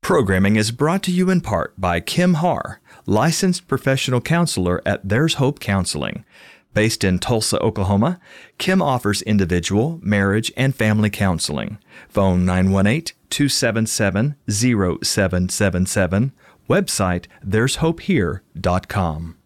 Programming is brought to you in part by Kim Har, licensed professional counselor at There's Hope Counseling. Based in Tulsa, Oklahoma, Kim offers individual, marriage, and family counseling. Phone 918-277-0777. Website there'shopehere.com.